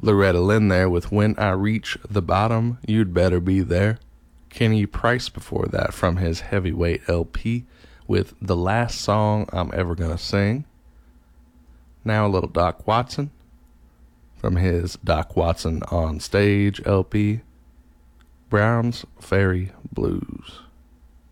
Loretta Lynn there with When I Reach the Bottom, You'd Better Be There. Kenny Price before that from his Heavyweight LP with The Last Song I'm Ever Gonna Sing. Now a little Doc Watson from his Doc Watson on Stage LP, Brown's Ferry Blues.